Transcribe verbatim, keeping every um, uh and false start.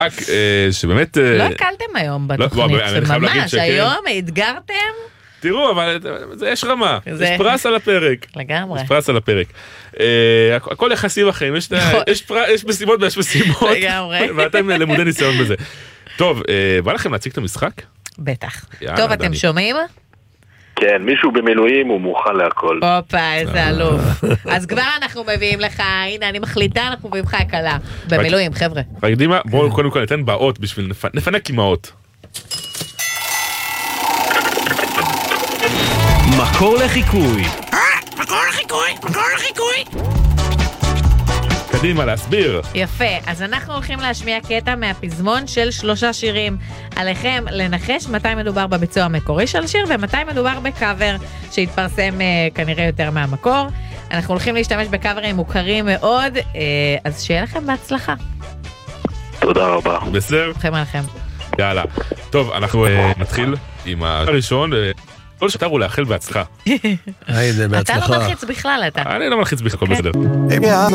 משחק שבאמת... לא הקלתם היום בתוכנית, ממש, היום אתגרתם? תראו, אבל יש רמה, יש פרס על הפרק. לגמרי. יש פרס על הפרק. הכל יחסי בחיים, יש משימות ויש משימות. לגמרי. ואתם למודי ניסיון בזה. טוב, בא לכם להציג את המשחק? בטח. טוב, אתם שומעים? כן, מישהו במילואים הוא מוכן להכל. אופה, איזה אלוף. אז כבר אנחנו מביאים לך, הנה, אני מחליטה, אנחנו מביאים לך הקלה. במילואים, חבר'ה. רק דימה, בואו קודם כל ניתן באות בשביל נפנק עם האות. מקור לחיקוי. מקור לחיקוי, מקור לחיקוי. קדימה, להסביר. יפה, אז אנחנו הולכים להשמיע קטע מהפזמון של שלושה שירים. עליכם לנחש מתי מדובר בביצוע המקורי של השיר, ומתי מדובר בקאבר שהתפרסם uh, כנראה יותר מהמקור. אנחנו הולכים להשתמש בקאברים מוכרים מאוד, uh, אז שיהיה לכם בהצלחה. תודה רבה. בסדר? הולכים עליכם. יאללה. טוב, אנחנו uh, נתחיל עם הראשון. כל שטר הוא לאחל בהצלחה. אתה לא מלחיץ בכלל, אתה. אני לא מלחיץ בכלל, הכל בסדר.